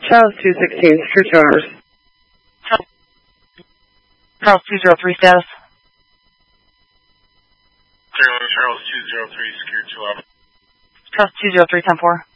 Charles 216, secure 2 hours. Charles 203 status. Charles 203, secure 2 hours. Charles 203, 10-4.